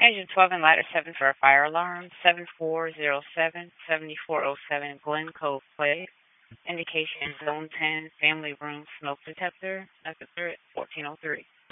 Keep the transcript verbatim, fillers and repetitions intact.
Engine twelve and ladder seven for a fire alarm. seven four zero seven, seven four zero seven Glen Cove Place. Indication zone ten, family room smoke detector. That's at fourteen oh three.